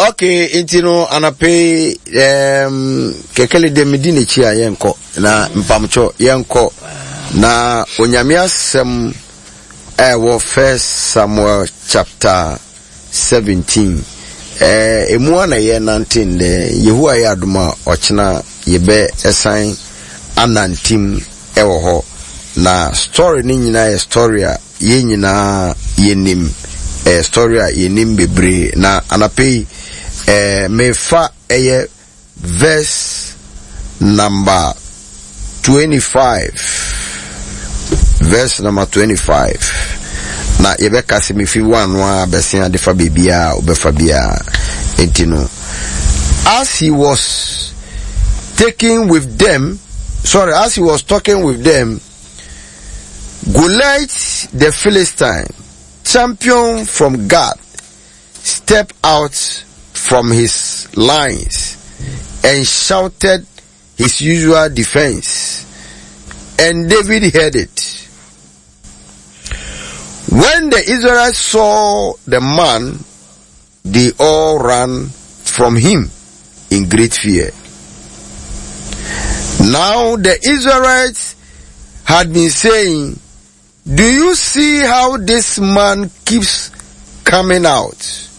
Okay, intino anape kekele de medine chia yenko na mpamcho yenko na onyame asem wo First Samuel chapter 17 emu ana ye 19 de Yehowa ya adoma ochina yebe esan anantim ewo ho na story ni nyina e story a ye nyina yenim story a yenim bebre na anape mefa verse number 25 verse number 25 na yebeka simifi wanwa besia defa bebia obefa bia entino as he was talking with them Goliath the Philistine, champion from Gath, stepped out from his lines and shouted his usual defense, and David heard it. When the Israelites saw the man, they all ran from him in great fear. Now the Israelites had been saying, "Do you see how this man keeps coming out?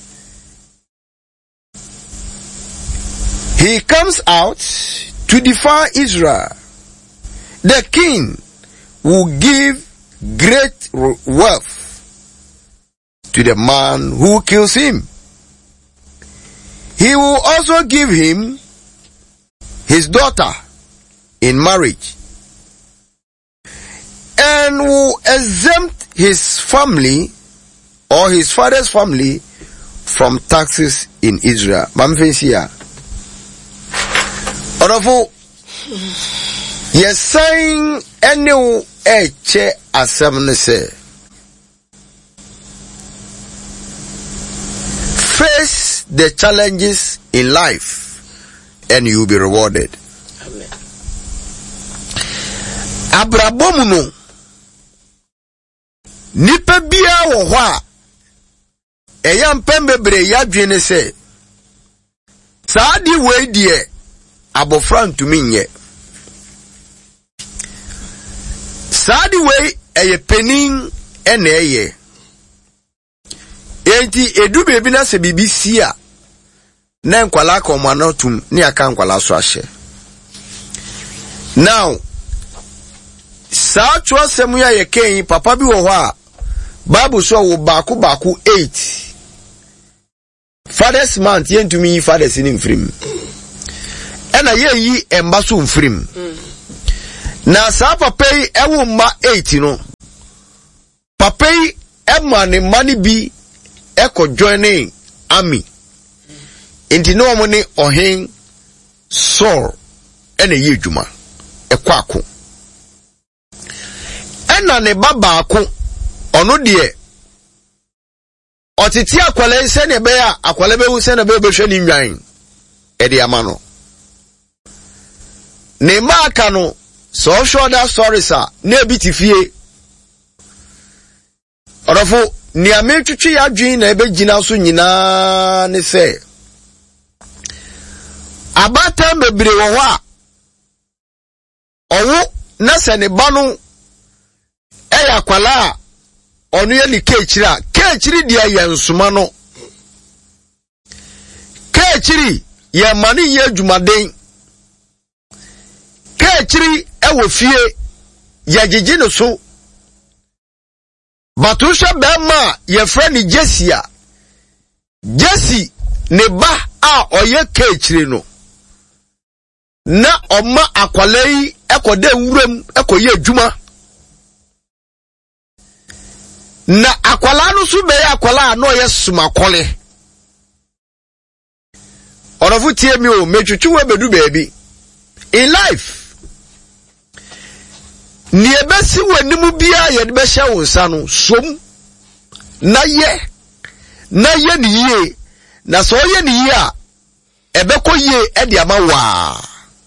He comes out to defy Israel. The king will give great wealth to the man who kills him. He will also give him his daughter in marriage and will exempt his family or his father's family from taxes in Israel." Mamfesia. Orofo, yes, saying any eche assembly say, face the challenges in life and you will be rewarded. Amen. Abrabomuno nipa bia wo ho a eyam pembebre yadwene se saadi we die abofra ntumi nye saadi we eye penin ene eye enti edu bebi na se BBC a na nkwala ka omanotum ni aka nkwala so ahye now sa chwa semu ya yeken papa bi wo ho a Bible so wo baku 8 fathers month yentumi fathers in mfrim ena yeyi emba so mfrim na sa papa yi ewo ma 8 no papa yi ema ne mani bi eko joining army enti no mo ne ohen Saul ena ye adwuma ekwako ena ne baba ako ono de otiti akwale se ne be ya akwale be hu se ne be hwe ni nwan e de amano ne maka no so shoulder stories a na ebitifie orofo ni ametwetwe ya dwen na ebe gina so nyina ne se abata bebre wo ho a owo na se ne ba no eya kwala a onu ye ni kechiri dia ye nsuma no kechiri ye mani ye adwumaden kechiri ewo fie ye gigi no so batusha bema ye friend Jesse ne ba a oye kechiri no na oma akwalei ekode wuram ekoye adwuma na akwala no so be akwala no ye sumakole orofu tie mi o metwetwe we bedu baabi in life ni ebesi wanimu bia ye de be hye wo nsa no som na ye ni ye na so ye ni ye a ebekọ ye e de ama wa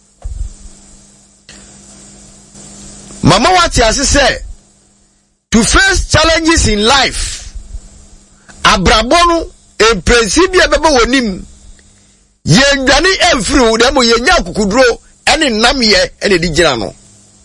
mama wati asese to face challenges in life abrabonu en principe bebe wonim Ye dwani emfiri wo dem ye nya akukuduro ene nam ye ene di gina no.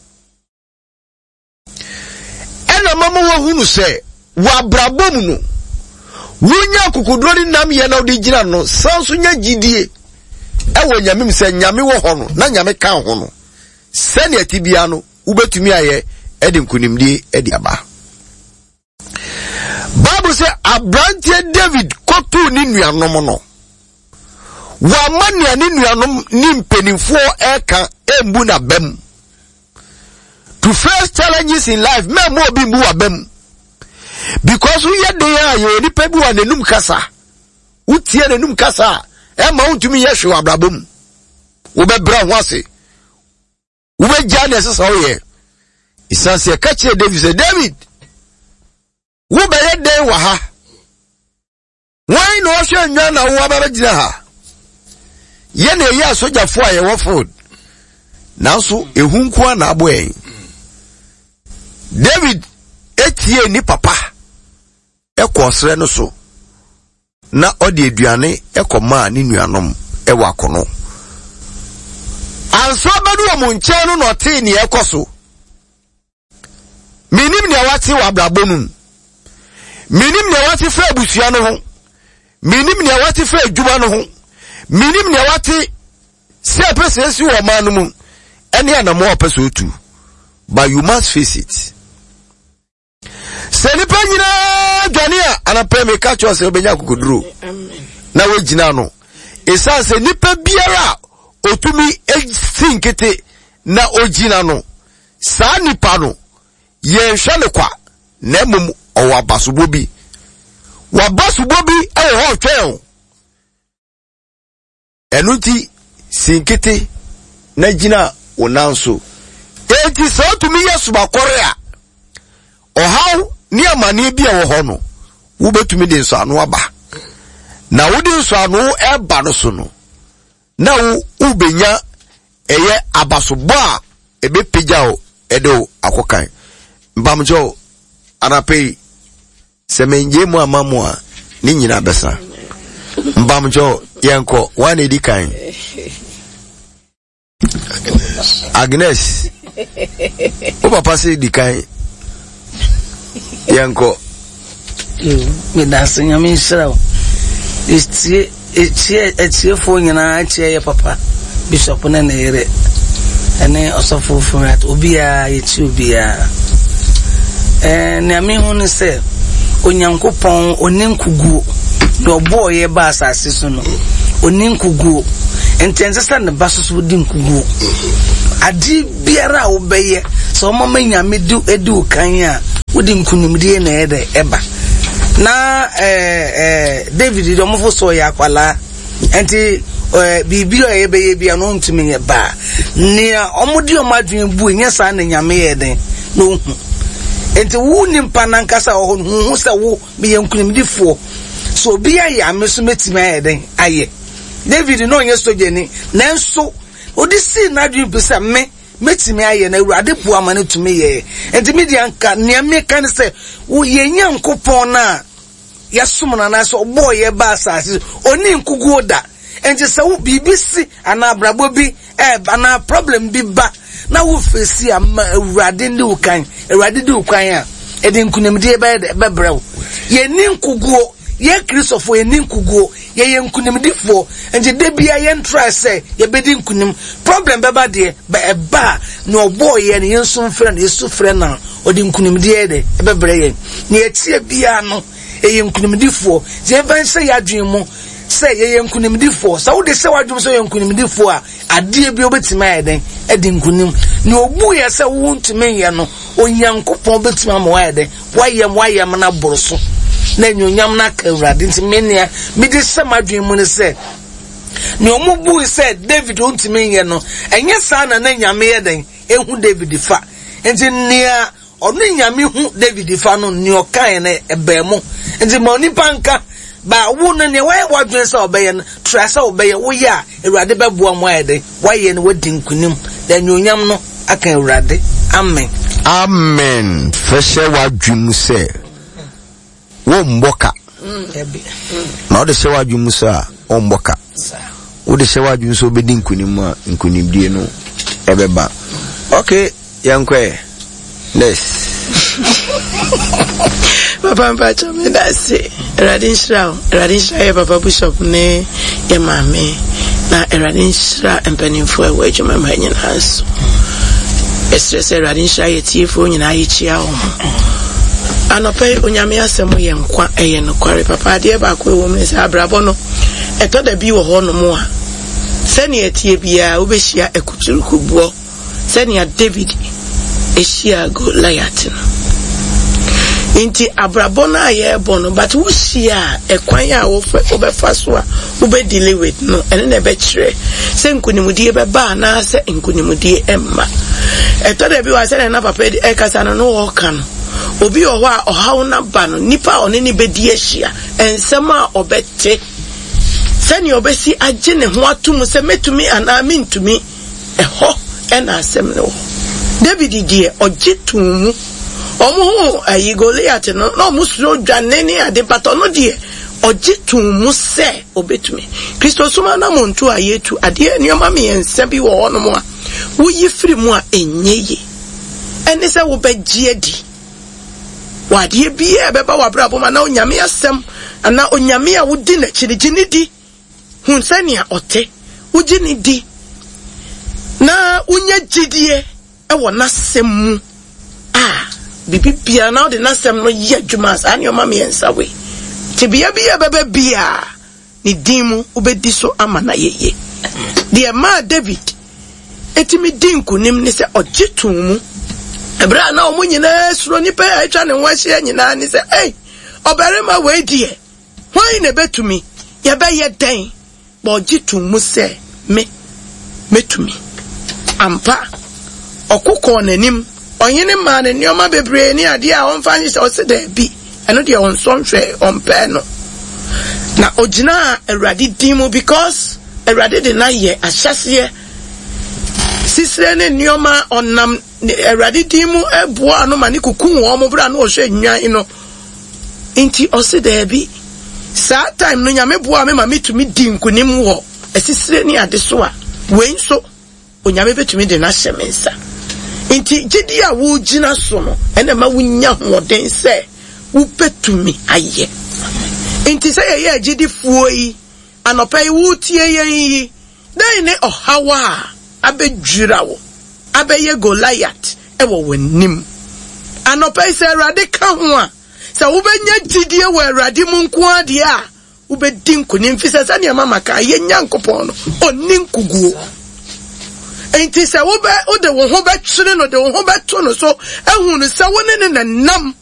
Ena mama wo hunu se wa brabom no. Wunya akukuduro ni nam ye na di gina no sanso nya gidie. Ewo nyame mse nyame wo ho no na nyame kan ho no. Sene atibia no ubetumi aye edi nkunimdi edi aba. Bible say Abrante David kotu ni nuanom no. Wa mania ni nuanom ni mpenifo eka embu na bem. To face challenges in life, me mo bi mbu abem. Because we yet dey you ni pebu wa nenum kasa. Utie nenum kasa, e ma untumi yehwe abrabom. Wo be bra ho ase. Wo be jane sesa wo ye. Isanse ka che David say David wo be ye den wa ha. Why no hwe nwa na wo aba gina ha. Ye na ye asojafo a ye wo food. Nanso ehunku na abo en. David etie ni papa ekosre no so na odi aduane ekoma ni nuanom ewa akono. Anso badu o nche no no te ni ekoso. Minim ne wati wa brabonum. Minim ne wati fa abusua no ho. Minim ne wati fa adwuma no ho. Minim ne wati se pese si wo ma no mu. Ene anamo opese otu. But you must face it. Senipa nyina dwania anape me ka cho se obenya kokuduro. Na we gina no. Esa se nipa biara otumi sinkete na ogina no. Sa nipa no ye hwele kwa na mum owa basubobi. Wa basubobi e ho twen. Enuti sinkete na gina onanso. Enti so otumi yesu bakore a. Ohaw ni amane bia wo ho no wo betumi de nso anu aba na wo de nso anu eba no so no na wo benya eye abasobo a ebe pejao edo akokan mbamjo anape semenje mu amamu a ni nyina besa mbamjo yenko wan edikan Agnes o papa se edikan yanko me das nyame nshirawo etie fo nyina atie ye papa bishop na na yere ene osofo furat obia yeti obia na me hunu se onyankopon onenkuguo do boye ba asase so no onenkuguo entensesa ne basoso di nkuguo adi biara obeye so mama nyame du edu kan a wodi nkunimdie na ede eba na David do mofo so ya kwala enti bibi o yebeye bia no ntumi ye ba ne omodi o madwen bu nya sa na nyame ye den no hu enti wu ni mpa na nkasa o hu se wo me ye nkunimdifo so bia ya me so metimi ye den aye David no nye sojeni nanso odisi na dwen pesa me metimi aye na Awurade po amane tumi ye enti media nka ne me kan se wo ye nyankopon na yasomna na so boye ba asase oni nkugu da enti se wo bibisi ana abrabo bi ana problem bi ba na wo fesi ama Awurade ndi ukan Awurade di ukan a edi nkunimde be brew ye ni nkugu ye Christopher ye ni nkugu ye nkunimdifo enti de bia ye ntra se ye bedi nkunim problem beba de ba eba no boye ne yenso mfre na yesu frɛ na odi nkunimde de bebre ye ne etie bia no ye nkunimdifo je ban se ya dwen mu se ye nkunimdifo sa wo de se wadwum se ye nkunimdifo a ade bi obetima ye den edi nkunim ne obu ye se wo ntime ye no onyankopon obetima mo ye den wayem na boroso na nyonyam na ka Awurade nti menia me de samadwen mu ne se ne omubu se David ontime ye no enye sa na nyame ye den ehu David fa nti nia onu nyame hu David fa no ne okan na ebemu nti ma oni panka ba wo no ne wadwen se obeye no trasa obeye wo ya Awurade beboa mo ye den waye ne wadi nkunim da nyonyam no aka Awurade amen amen feshe wadwum se wo mboka na ode se wadwum se a o mboka wo de shewa adwun so obedi nkunim a nkunimdie no ebeba. Okay, yankwe. Yes. Papa mpacho me dase. Radin Shra ye Papa Bishop ne ye mame na Radin Shra empanimfo ewe adwuma ma nyina so. Esese Radin Shra ye tiefo nyina ye chia ho. Anope onyame asemo ye nkwa eye no kware papa de ba ko ewo me se abrabo no eto da bi wo ho no mo a sani etie bia obehia ekuturukubuo sani David eshia Goliath no inti abrabo na ye bono but wo hia ekwan ya wo obefa so a wo be delay with no ene na be kire se nkunimudie be ba na se nkunimudie emma eto da bi wa se na papa e kasa no wo kan obi oho a ohaw na ba no nipa one ni bedi ahia ensem a obete sani obesi agye ne ho atum se metumi ana mintumi eho ena asem no David die ogitum omo ayi Goliath no no musro dwane ni ade pato no die ogitum se obetumi Kristo soma na montu ayetu ade nioma me ensa bi wo no mo a wo yifiri mu a enyeye ene se wo begye adi wade bia beba wabrabo ma na onyame asem ana onyame a wodi na chirigini di hun sania ote wogini di na unya gidie ewo nasem mu bibibia na de nasem no ye adwumas ani o ma me ensa we tibia bia beba bia ni dimu ubedi so ama na yeye de ma David etimi dinku nim ni se ogitum mu ebra na omo nyina suro nipa ya etwa ne nwahye nyina ni se obarema we die hwan na betumi ye be ye den ba ogitum mu se metumi ampa okukọ nanim onyene ma ne nioma bebre ni ade a onfa nyi se oseda bi eno de onsonhwe ompe no na ogina Awurade dimu because Awurade de na ye ahyase sisire ne nioma onam Awurade dimu ebo ano mane kuku wo mo bra na ohwe nwan no inti oseda bi saa time no nyame bo a me ma metumi di nkunim wo asisire ni ade so a wen so onyame betumi de na hyemensa inti gidi a wo gina so no ene ma wunya hoden se wo betumi aye inti se ye gidi fuo yi anopai wo tie yi dan ne ohawa abedwira wo abeye Goliath ewo wanim anopai se Awurade ka ho a se wo benya gidie wo Awurade mu nko ade a wo bedi nkonim fi se ne mama ka ye nyankopon no onni nkuguo enti se wo de wo ho be twere no de wo ho be to no so ehunu se wo ne nam